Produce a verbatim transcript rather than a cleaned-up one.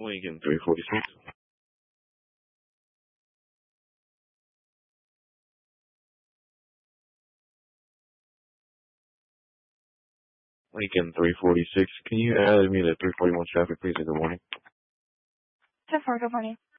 Lincoln three forty-six. Lincoln three forty-six. Can you add me to three forty-one traffic, please, in the morning? ten four, good morning.